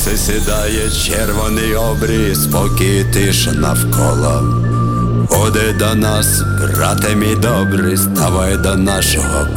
Сонце сідає, червоний обрій, спокій, тиша навколо. Ходи до нас, брате мій добрий, ставай до нашого